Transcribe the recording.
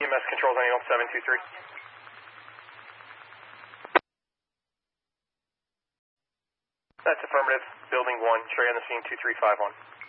EMS controls on 723. That's affirmative. Building 1, Trey on the scene, 2351.